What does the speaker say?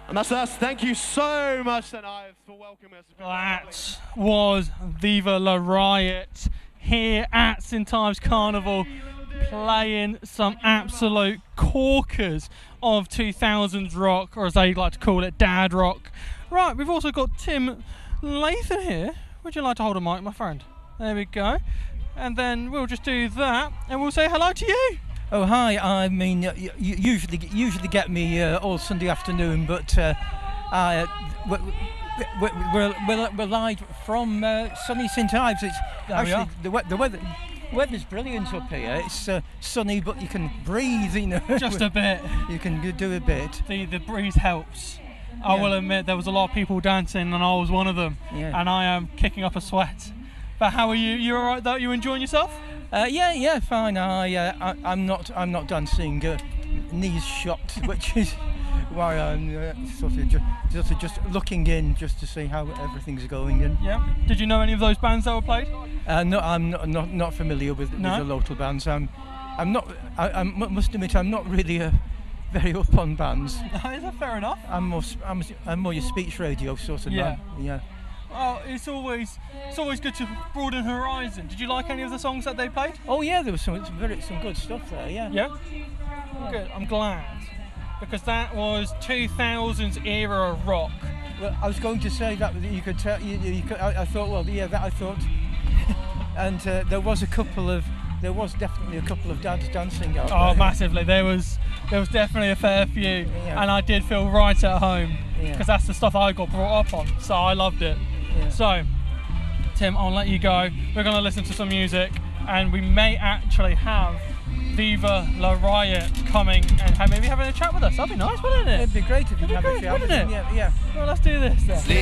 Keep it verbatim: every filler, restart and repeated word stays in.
And that's us. Thank you so much, tonight for welcoming us. That was Viva La Riot here at Saint Ives Carnival, playing some absolute corkers of two thousands rock, or as they like to call it, dad rock. Right, we've also got Tim Lathan here. Would you like to hold a mic, my friend? There we go. And then we'll just do that, and we'll say hello to you. Oh hi! I mean, you usually usually get me uh, all Sunday afternoon, but uh, I, we're, we're, we're, we're live from uh, sunny Saint Ives. It's there actually the, we the weather. The weather's brilliant up here. It's uh, sunny, but you can breathe. You know, just a bit. You can do a bit. The the breeze helps. I yeah. will admit there was a lot of people dancing, and I was one of them. Yeah. And I am kicking up a sweat. But how are you? You all right? Though you enjoying yourself? Uh, yeah, yeah, fine. I, uh, I, I'm not, I'm not dancing. Uh, knees shot, which is why I'm uh, sort of just, sort of just looking in, just to see how everything's going. In. Yeah. Did you know any of those bands that were played? Uh, no, I'm not, not, not familiar with, no? with the local bands. I'm, I'm not. I, I must admit, I'm not really a very up on bands. Is that fair enough? I'm more, I'm, I'm more your speech radio sort of yeah. man. Yeah. Oh, it's always it's always good to broaden horizon. Did you like any of the songs that they played? Oh yeah, there was some some very some good stuff there. Yeah. Yeah. yeah. Good. I'm glad, because that was two thousands era rock. Well, I was going to say that you could tell. You, you could, I, I thought. Well, yeah, that I thought. And uh, there was a couple of. There was definitely a couple of dads dancing out Oh, there. massively. There was there was definitely a fair few, yeah. and I did feel right at home, because yeah. that's the stuff I got brought up on. So I loved it. Yeah. So, Tim, I'll let you go. We're going to listen to some music, and we may actually have Viva La Riot coming and have, maybe having a chat with us. That'd be nice, wouldn't it? It'd be great if you It'd be have great, a chat, wouldn't it? Yeah, yeah. Well, let's do this then.